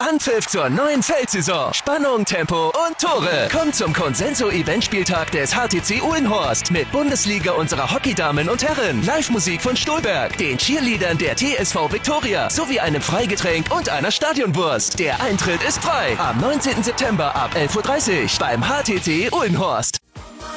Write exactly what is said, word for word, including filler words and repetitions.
Anpfiff zur neuen Feldsaison. Spannung, Tempo und Tore. Kommt zum Consenso-Eventspieltag des H T C Uhlenhorst mit Bundesliga unserer Hockeydamen und Herren, Live-Musik von Stolberg, den Cheerleadern der T S V Viktoria sowie einem Freigetränk und einer Stadionwurst. Der Eintritt ist frei. Am neunzehnten September ab elf Uhr dreißig beim H T C Uhlenhorst.